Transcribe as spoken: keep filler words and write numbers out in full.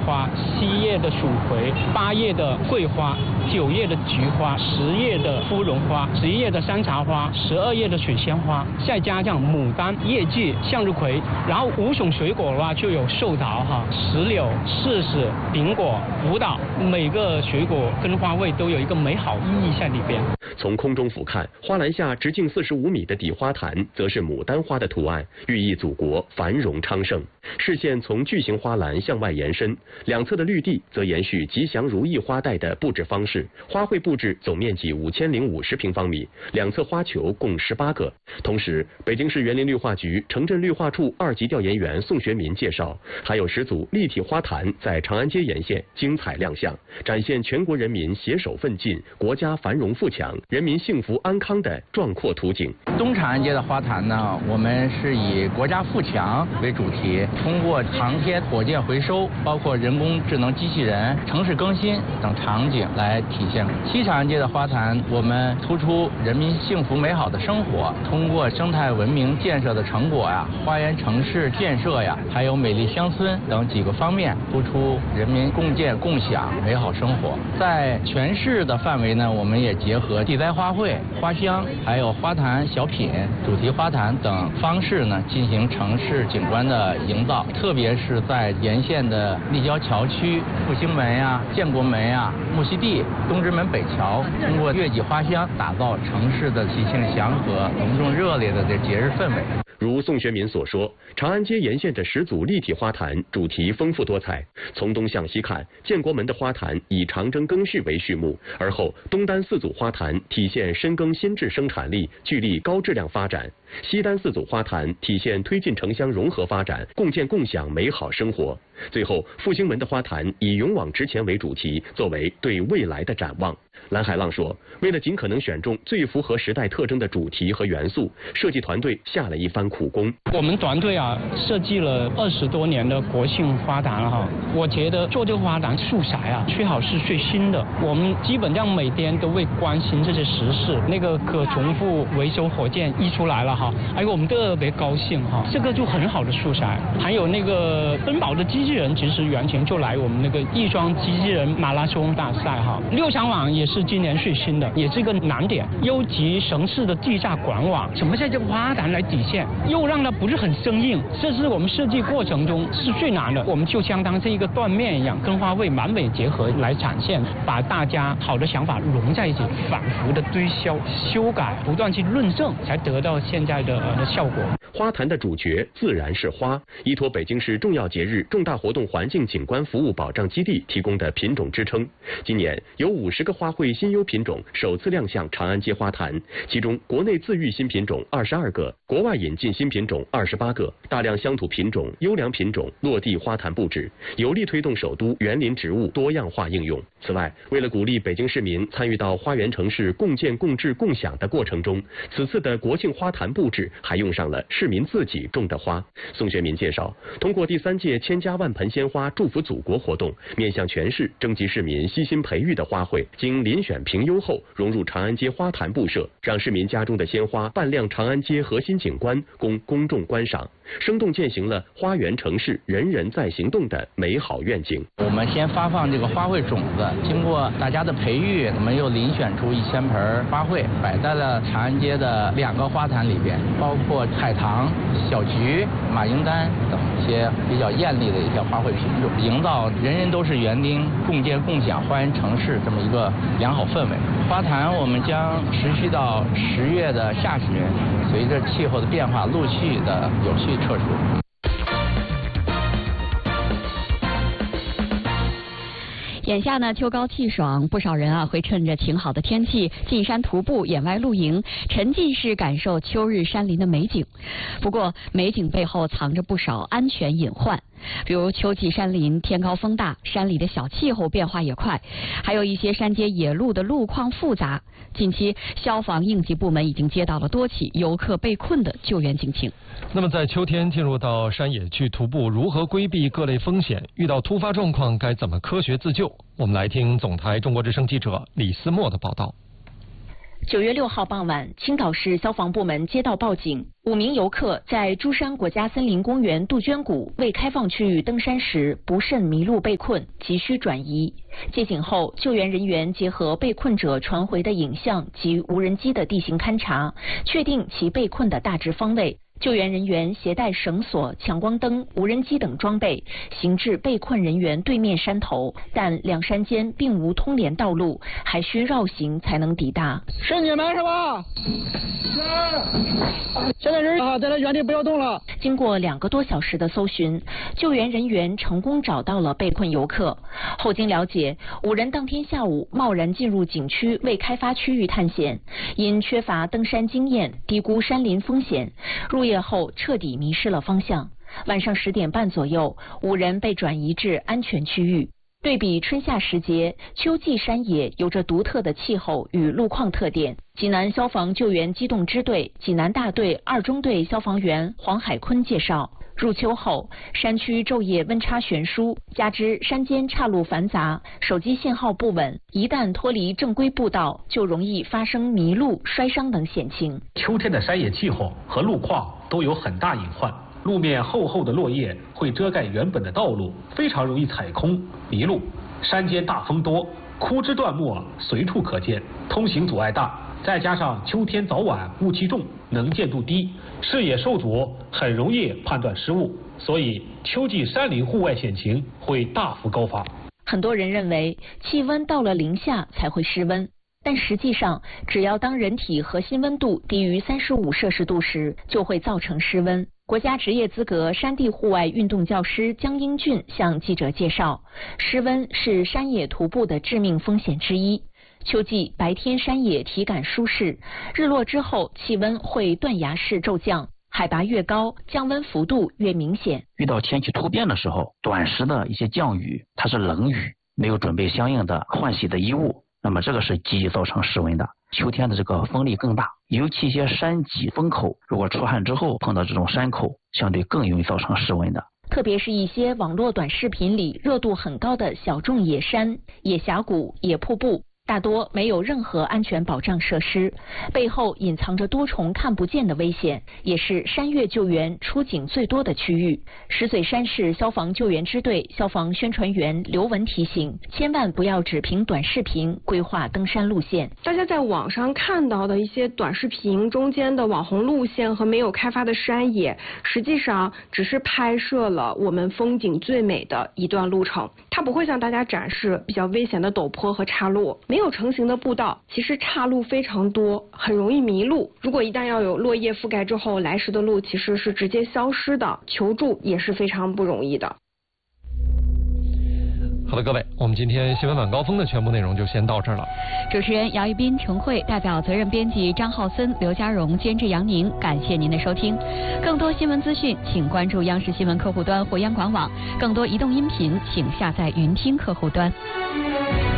花，七叶的蜀葵，八叶的桂花，九叶的菊花，十叶的芙蓉花，十一叶的山茶花，十二叶的水仙花，再加上牡丹、叶季、向日葵，然后五种水果的话就有寿桃哈、石榴、柿子、苹果、葡萄，每个水果跟花卉都有一个美好意义在里边。 从空中俯瞰，花篮下直径四十五米的底花坛，则是牡丹花的图案，寓意祖国繁荣昌盛。视线从巨型花篮向外延伸，两侧的绿地则延续吉祥如意花带的布置方式。花卉布置总面积五千零五十平方米，两侧花球共十八个。同时，北京市园林绿化局城镇绿化处二级调研员宋学民介绍，还有十组立体花坛在长安街沿线精彩亮相，展现全国人民携手奋进、国家繁荣富强、人民幸福安康的壮阔图景。 东长安街的花坛呢，我们是以国家富强为主题，通过航天、火箭回收，包括人工智能机器人、城市更新等场景来体现。西长安街的花坛，我们突出人民幸福美好的生活，通过生态文明建设的成果呀、花园城市建设呀，还有美丽乡村等几个方面，突出人民共建共享美好生活。在全市的范围呢，我们也结合地栽花卉、花香，还有花坛小品、主题花坛等方式呢，进行城市景观的营造。特别是在沿线的立交桥区、复兴门呀、建国门呀、木樨地、东直门北桥，通过月季花香，打造城市的喜庆祥和、隆重热烈的这节日氛围。 如宋学民所说，长安街沿线的十组立体花坛主题丰富多彩。从东向西看，建国门的花坛以长征更序为序幕，而后东单四组花坛体现深耕新质生产力，聚力高质量发展；西单四组花坛体现推进城乡融合发展，共建共享美好生活。最后，复兴门的花坛以勇往直前为主题，作为对未来的展望。蓝海浪说，为了尽可能选中最符合时代特征的主题和元素，设计团队下了一番苦功。 我们团队啊，设计了二十多年的国庆花坛了哈。我觉得做这个花坛素材啊，最好是最新的。我们基本上每天都会关心这些时事。那个可重复维修火箭一出来了哈，哎，我们特别高兴哈。这个就很好的素材。还有那个奔跑的机器人，其实原型就来我们那个亦庄机器人马拉松大赛哈。六场网也是今年最新的，也是一个难点。优级城市的地下管网，怎么在这个花坛来体现，又让它不是很生硬，这是我们设计过程中是最难的。我们就相当是一个缎面一样，跟花卉完美结合来展现，把大家好的想法融在一起，反复的推销、修改，不断去论证，才得到现在的、呃、效果。 花坛的主角自然是花，依托北京市重要节日、重大活动环境景观服务保障基地提供的品种支撑。今年有五十个花卉新优品种首次亮相长安街花坛，其中国内自育新品种二十二个，国外引进新品种二十八个，大量乡土品种、优良品种落地花坛布置，有力推动首都园林植物多样化应用。此外，为了鼓励北京市民参与到花园城市共建共治共享的过程中，此次的国庆花坛布置还用上了市民自己种的花。宋学民介绍，通过第三届千家万盆鲜花祝福祖国活动，面向全市征集市民悉心培育的花卉，经遴选评优后融入长安街花坛布设，让市民家中的鲜花扮亮长安街核心景观，供公众观赏，生动践行了花园城市人人在行动的美好愿景。 我们先发放这个花卉种子，经过大家的培育，我们又遴选出一千盆花卉，摆在了长安街的两个花坛里边，包括海棠、小菊、马缨丹等一些比较艳丽的一些花卉品种，营造人人都是园丁、共建共享花园城市这么一个良好氛围。花坛我们将持续到十月的下旬，随着气候的变化，陆续的有序撤除。 眼下呢，秋高气爽，不少人啊会趁着晴好的天气进山徒步、野外露营，沉浸式感受秋日山林的美景。不过，美景背后藏着不少安全隐患，比如秋季山林天高风大，山里的小气候变化也快，还有一些山间野路的路况复杂。近期，消防应急部门已经接到了多起游客被困的救援警情。 那么，在秋天进入到山野去徒步，如何规避各类风险？遇到突发状况该怎么科学自救？我们来听总台中国之声记者李思墨的报道。 九月六号傍晚，青岛市消防部门接到报警，五名游客在珠山国家森林公园杜鹃谷未开放区域登山时不慎迷路被困，急需转移。接警后，救援人员结合被困者传回的影像及无人机的地形勘查，确定其被困的大致方位。救援人员携带绳索、强光灯、无人机等装备，行至被困人员对面山头，但两山间并无通联道路，还需绕行才能抵达。 是你们是吧？是。现在人啊，在这原地不要动了。 经过两个多小时的搜寻，救援人员成功找到了被困游客。后经了解，五人当天下午贸然进入景区未开发区域探险，因缺乏登山经验，低估山林风险，入夜后彻底迷失了方向。晚上十点半左右，五人被转移至安全区域。对比春夏时节，秋季山野有着独特的气候与路况特点。济南消防救援机动支队济南大队二中队消防员黄海坤介绍，入秋后，山区昼夜温差悬殊，加之山间岔路繁杂，手机信号不稳，一旦脱离正规步道，就容易发生迷路、摔伤等险情。 秋天的山野气候和路况都有很大隐患。路面厚厚的落叶会遮盖原本的道路，非常容易踩空迷路。山间大风多，枯枝断木随处可见，通行阻碍大。再加上秋天早晚雾气重，能见度低，视野受阻，很容易判断失误，所以秋季山林户外险情会大幅高发。 很多人认为气温到了零下才会失温，但实际上，只要当人体核心温度低于三十五摄氏度时，就会造成失温。国家职业资格山地户外运动教师江英俊向记者介绍，失温是山野徒步的致命风险之一。秋季白天山野体感舒适，日落之后气温会断崖式骤降，海拔越高，降温幅度越明显。 遇到天气突变的时候，短时的一些降雨，它是冷雨，没有准备相应的换洗的衣物，那么这个是极易造成失温的。秋天的这个风力更大，尤其一些山脊风口，如果出汗之后碰到这种山口，相对更容易造成失温的。 特别是一些网络短视频里热度很高的小众野山、野峡谷、野瀑布，大多没有任何安全保障设施，背后隐藏着多重看不见的危险，也是山岳救援出警最多的区域。石嘴山市消防救援支队消防宣传员刘文提醒，千万不要只凭短视频规划登山路线。 大家在网上看到的一些短视频中间的网红路线和没有开发的山野，实际上只是拍摄了我们风景最美的一段路程，它不会向大家展示比较危险的陡坡和岔路。没有成型的步道，其实岔路非常多，很容易迷路。如果一旦要有落叶覆盖之后，来时的路其实是直接消失的，求助也是非常不容易的。 好的，各位，我们今天新闻晚高峰的全部内容就先到这儿了。 主持人姚一斌、陈慧，代表责任编辑张浩森、刘家荣，监制杨宁，感谢您的收听。更多新闻资讯，请关注央视新闻客户端或央广网；更多移动音频，请下载云听客户端。